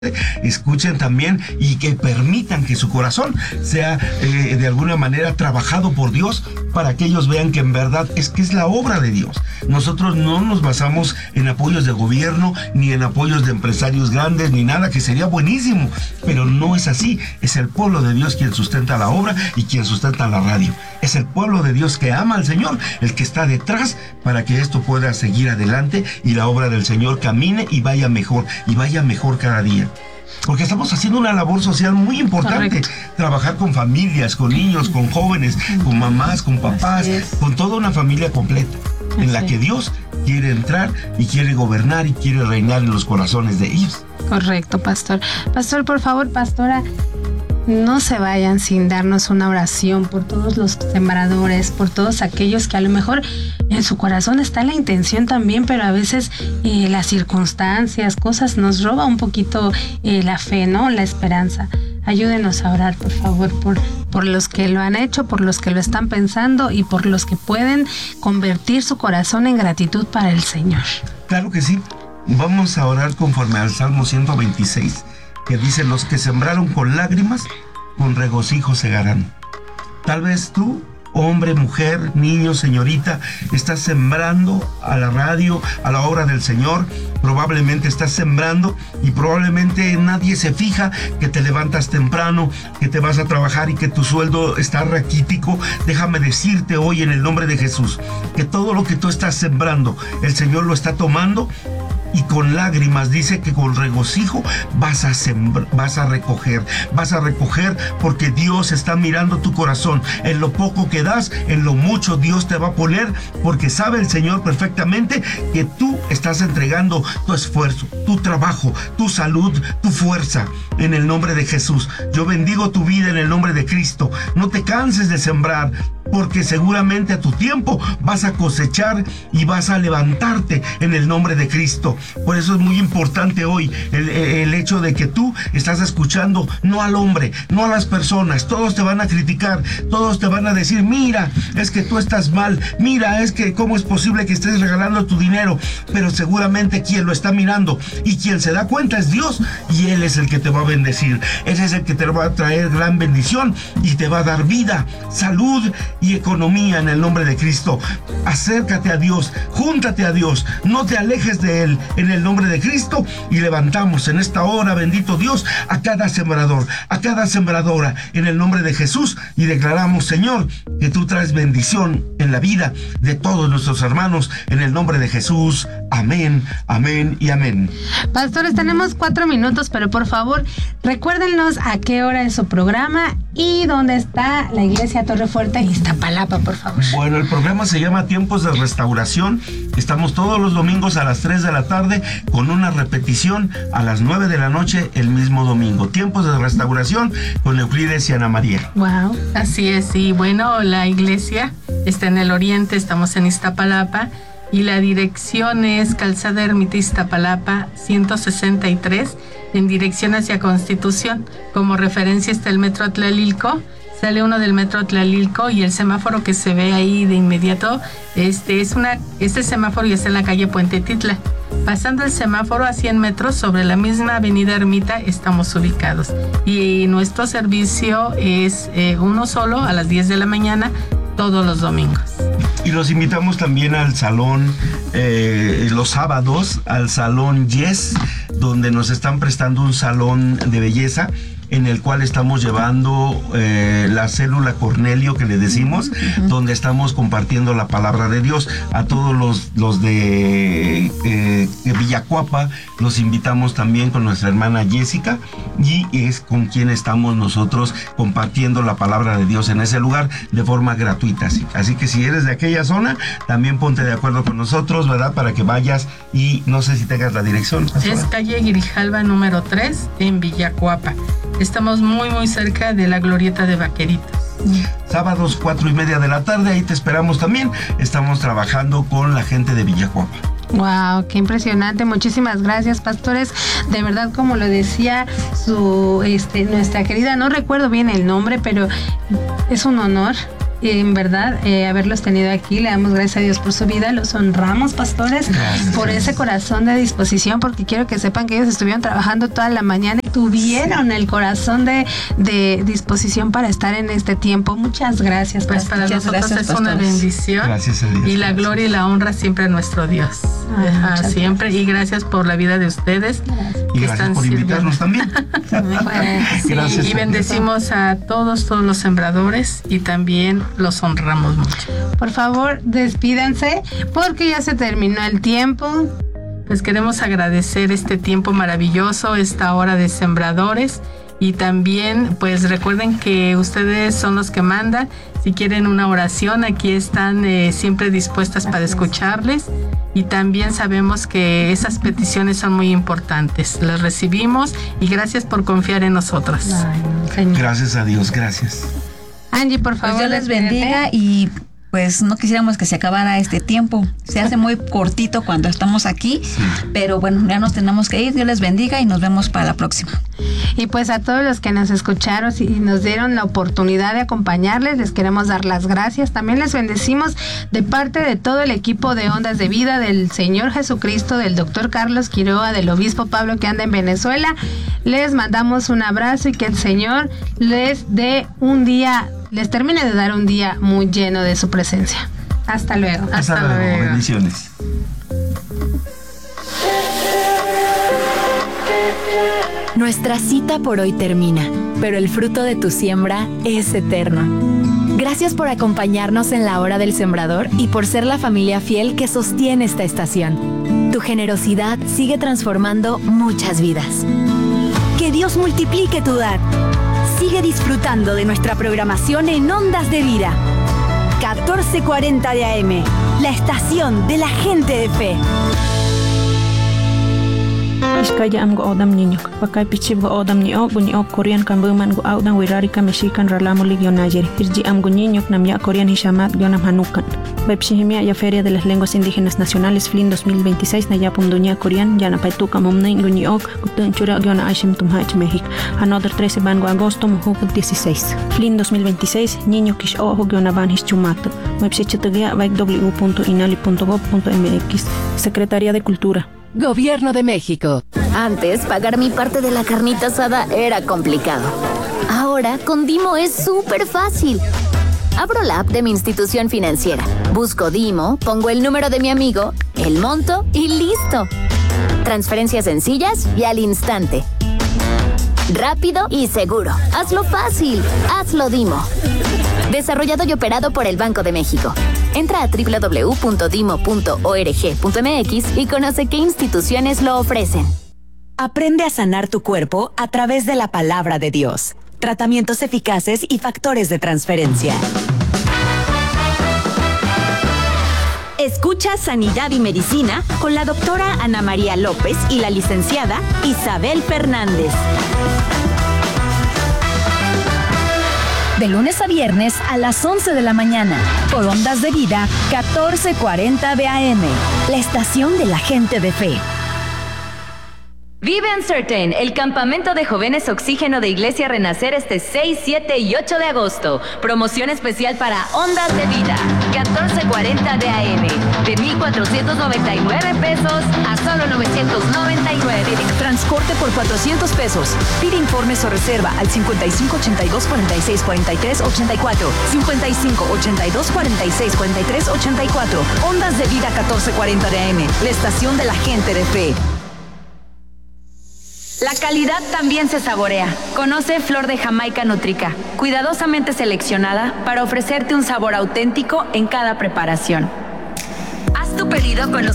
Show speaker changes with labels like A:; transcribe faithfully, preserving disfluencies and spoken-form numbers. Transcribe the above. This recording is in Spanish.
A: escuchen también y que permitan que su corazón sea eh, de alguna manera trabajado por Dios para que ellos vean que en verdad es que es la obra de Dios. Nosotros no nos basamos en apoyos de gobierno ni en apoyos de empresarios grandes ni nada, que sería buenísimo, pero no es así. Es el pueblo de Dios quien sustenta la obra y quien sustenta la radio. Es el pueblo de Dios que ama al Señor el que está detrás para que esto pueda seguir adelante y la obra del Señor camine y vaya mejor y vaya mejor cada día. Porque estamos haciendo una labor social muy importante. Correcto. Trabajar con familias, con niños, con jóvenes, con mamás, con papás, con toda una familia completa, en Así la que Dios quiere entrar y quiere gobernar y quiere reinar en los corazones de ellos.
B: Correcto, pastor. Pastor, por favor, pastora, no se vayan sin darnos una oración por todos los sembradores, por todos aquellos que a lo mejor en su corazón está la intención también, pero a veces eh, las circunstancias, cosas nos roba un poquito eh, la fe, ¿no? La esperanza. Ayúdenos a orar, por favor, por, por los que lo han hecho, por los que lo están pensando y por los que pueden convertir su corazón en gratitud para el Señor.
A: Claro que sí. Vamos a orar conforme al Salmo ciento veintiséis. Que dice: los que sembraron con lágrimas, con regocijo segarán. Tal vez tú, hombre, mujer, niño, señorita, estás sembrando a la radio, a la obra del Señor. Probablemente estás sembrando y probablemente nadie se fija que te levantas temprano, que te vas a trabajar y que tu sueldo está raquítico. Déjame decirte hoy en el nombre de Jesús que todo lo que tú estás sembrando, el Señor lo está tomando. Y con lágrimas dice que con regocijo vas a sembrar, vas a recoger, vas a recoger porque Dios está mirando tu corazón. En lo poco que das, en lo mucho Dios te va a poner, porque sabe el Señor perfectamente que tú estás entregando tu esfuerzo, tu trabajo, tu salud, tu fuerza. En el nombre de Jesús, yo bendigo tu vida en el nombre de Cristo. No te canses de sembrar, porque seguramente a tu tiempo vas a cosechar y vas a levantarte en el nombre de Cristo. Por eso es muy importante hoy el, el hecho de que tú estás escuchando no al hombre, no a las personas. Todos te van a criticar, todos te van a decir: mira, es que tú estás mal, mira, es que cómo es posible que estés regalando tu dinero. Pero seguramente quien lo está mirando y quien se da cuenta es Dios, y Él es el que te va a bendecir. Él es el que te va a traer gran bendición y te va a dar vida, salud y economía en el nombre de Cristo. Acércate a Dios, júntate a Dios, no te alejes de Él en el nombre de Cristo, y levantamos en esta hora, bendito Dios, a cada sembrador, a cada sembradora en el nombre de Jesús, y declaramos, Señor, que tú traes bendición en la vida de todos nuestros hermanos en el nombre de Jesús. Amén, amén y amén.
B: Pastores, tenemos cuatro minutos, pero por favor, recuérdenos a qué hora es su programa y dónde está la iglesia Torrefuerte en Iztapalapa, por favor.
A: Bueno, el programa se llama Tiempos de Restauración. Estamos todos los domingos a las tres de la tarde con una repetición a las nueve de la noche el mismo domingo. Tiempos de Restauración con Euclides y Ana María.
C: Wow, así es. Y bueno, la iglesia está en el oriente, estamos en Iztapalapa. Y la dirección es Calzada Ermita Iztapalapa ciento sesenta y tres, en dirección hacia Constitución. Como referencia está el Metro Tlalilco. Sale uno del Metro Tlalilco y el semáforo que se ve ahí de inmediato, este es una, este semáforo ya está en la calle Puente Titla. Pasando el semáforo a cien metros sobre la misma avenida Ermita estamos ubicados. Y nuestro servicio es eh, uno solo a las diez de la mañana todos los domingos.
A: Y los invitamos también al salón, eh, los sábados, al salón Yes, donde nos están prestando un salón de belleza en el cual estamos llevando eh, la célula Cornelio, que le decimos, uh-huh. donde estamos compartiendo la palabra de Dios. A todos los, los de eh, Villacuapa los invitamos también con nuestra hermana Jessica, y es con quien estamos nosotros compartiendo la palabra de Dios en ese lugar de forma gratuita. Así, así que si eres de aquella zona, también ponte de acuerdo con nosotros, ¿verdad? Para que vayas, y no sé si tengas la dirección.
C: Es calle Grijalva número tres en Villacuapa. Estamos muy muy cerca de la glorieta de Vaqueritos.
A: Sábados cuatro y media de la tarde, ahí te esperamos también. Estamos trabajando con la gente de Villacuapa.
B: Wow, qué impresionante. Muchísimas gracias, pastores. De verdad, como lo decía su este nuestra querida, no recuerdo bien el nombre, pero es un honor en verdad eh, haberlos tenido aquí. Le damos gracias a Dios por su vida, los honramos, pastores, gracias, por ese corazón de disposición, porque quiero que sepan que ellos estuvieron trabajando toda la mañana y tuvieron el corazón de, de disposición para estar en este tiempo. Muchas gracias,
C: pues para
B: Muchas
C: nosotros
B: gracias,
C: es pastores. Una bendición.
A: Gracias a Dios.
C: Y la gloria y la honra siempre a nuestro Dios. Ay, ah, siempre gracias. Y gracias por la vida de ustedes.
A: Gracias. Y gracias están por invitarnos también.
C: Bueno, sí, gracias, y bendecimos a todos, todos los sembradores y también los honramos mucho.
B: Por favor, despídanse porque ya se terminó el tiempo.
C: Pues queremos agradecer este tiempo maravilloso, esta hora de sembradores. Y también, pues recuerden que ustedes son los que mandan. Si quieren una oración, aquí están eh, siempre dispuestas para escucharles. Y también sabemos que esas peticiones son muy importantes. Las recibimos y gracias por confiar en nosotros.
A: Ay, gracias a Dios, gracias.
B: Angie, por favor.
D: Pues Dios les bendiga y pues no quisiéramos que se acabara este tiempo. Se hace muy cortito cuando estamos aquí, sí. Pero bueno, ya nos tenemos que ir. Dios les bendiga y nos vemos para la próxima.
B: Y pues a todos los que nos escucharon y nos dieron la oportunidad de acompañarles, les queremos dar las gracias. También les bendecimos de parte de todo el equipo de Ondas de Vida, del Señor Jesucristo, del doctor Carlos Quiroga, del obispo Pablo que anda en Venezuela. Les mandamos un abrazo y que el Señor les dé un día, les termine de dar un día muy lleno de su presencia. Hasta luego.
A: Hasta, Hasta luego. luego. Bendiciones.
E: Nuestra cita por hoy termina, pero el fruto de tu siembra es eterno. Gracias por acompañarnos en la hora del sembrador y por ser la familia fiel que sostiene esta estación. Tu generosidad sigue transformando muchas vidas.
F: Que Dios multiplique tu dar. Sigue disfrutando de nuestra programación en Ondas de Vida. catorce cuarenta de A M, la estación de la gente de fe.
G: Iskaya am go odam niñok, pakai pichib go odam niok, bunyok Korean kan buman go audang wirari kan meshikan ralamo ligio najeri. Irji am go niñok nam ya Korean hishamat gionam hanukan. Bepsihimia ya Feria de las Lenguas Indígenas Nacionales F L I N dos mil veintiséis na yapum dunia Korean ya na paituka momnain go niok, gutun chura giona aishim tumhach México. Another trece bango agosto mujuk dieciséis. F L I N dos mil veintiséis niño kish ojo giona van his chumato. Website vaik w punto inali punto gov punto m x. Secretaría de Cultura.
H: Gobierno de México. Antes, pagar mi parte de la carnita asada era complicado. Ahora, con Dimo es súper fácil. Abro la app de mi institución financiera, busco Dimo, pongo el número de mi amigo, el monto y listo. Transferencias sencillas y al instante. Rápido y seguro. Hazlo fácil. Hazlo Dimo. Desarrollado y operado por el Banco de México. Entra a doble u doble u doble u punto dimo punto org punto m x y conoce qué instituciones lo ofrecen.
F: Aprende a sanar tu cuerpo a través de la palabra de Dios. Tratamientos eficaces y factores de transferencia. Escucha Sanidad y Medicina con la doctora Ana María López y la licenciada Isabel Fernández. De lunes a viernes a las once de la mañana, por Ondas de Vida, catorce cuarenta de A M, la estación de la gente de fe.
I: Vive Uncertain, el campamento de jóvenes oxígeno de Iglesia Renacer este seis, siete y ocho de agosto. Promoción especial para Ondas de Vida, catorce cuarenta de A M, de mil cuatrocientos noventa y nueve pesos a solo novecientos noventa y nueve.
F: Transporte por cuatrocientos pesos. Pide informes o reserva al cincuenta y cinco ochenta y dos cuarenta y seis cuarenta y tres ochenta y cuatro, cincuenta y cinco ochenta y dos cuarenta y seis cuarenta y tres ochenta y cuatro. Ondas de Vida catorce cuarenta de A M, la estación de la gente de fe.
I: La calidad también se saborea. Conoce Flor de Jamaica Nutrica, cuidadosamente seleccionada para ofrecerte un sabor auténtico en cada preparación. Haz tu pedido con los